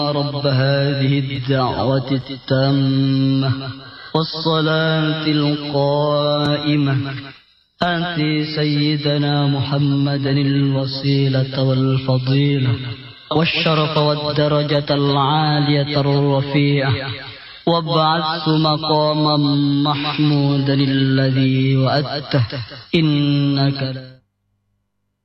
رب هذه الدعوة التامة والصلاة القائمة آت سيدنا محمدا الوسيلة والفضيلة والشرف والدرجة العالية الرفيعة وابعثه مقاما محمودا الذي وعدته إنك